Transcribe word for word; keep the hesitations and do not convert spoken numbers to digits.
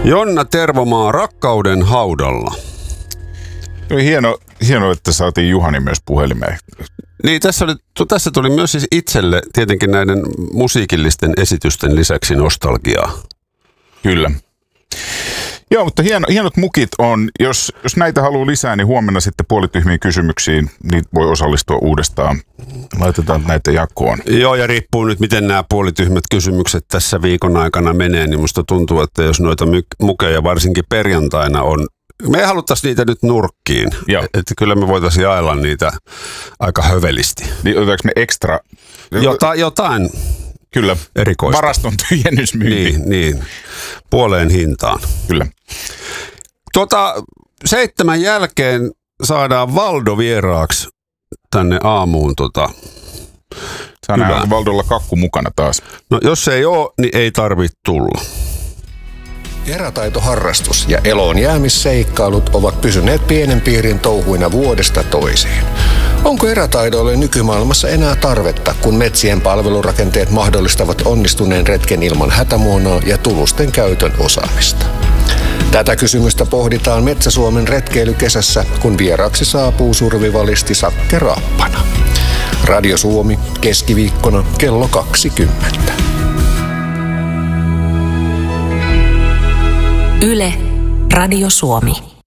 Jonna Tervomaa rakkauden haudalla. Oli hieno, hieno, että saatiin Juhani myös puhelimeen. Niin, tässä, oli, tässä tuli myös siis itselle tietenkin näiden musiikillisten esitysten lisäksi nostalgiaa. Kyllä. Joo, mutta hieno, hienot mukit on, jos, jos näitä haluaa lisää, niin huomenna sitten puolityhmiin kysymyksiin, niin voi osallistua uudestaan. Laitetaan näitä jakoon. Joo, ja riippuu nyt, miten nämä puolityhmät kysymykset tässä viikon aikana menee, niin musta tuntuu, että jos noita mukeja varsinkin perjantaina on, me ei haluttaisi niitä nyt nurkkiin. Joo. Että kyllä me voitaisiin jaella niitä aika hövelisti. Niin otetaanko me ekstra? Jota, jotain. Kyllä. Erikoista. Varaston tyhjennysmyynti. Niin, niin. Puoleen hintaan. Kyllä. Tota, seitsemän jälkeen saadaan Valdo vieraaksi tänne aamuun. Tota, Saa nähdä, onko Valdolla kakku mukana taas? No jos ei ole, niin ei tarvitse tulla. Erätaitoharrastus ja eloon jäämisseikkailut ovat pysyneet pienen piirin touhuina vuodesta toiseen. Onko erätaidoille nykymaailmassa enää tarvetta, kun metsien palvelurakenteet mahdollistavat onnistuneen retken ilman hätämuonoa ja tulusten käytön osaamista? Tätä kysymystä pohditaan Metsä-Suomen retkeilykesässä, kun vieraaksi saapuu survivalisti Sakke Raappana. Radio Suomi, keskiviikkona kello kaksikymmentä. Yle, Radio Suomi.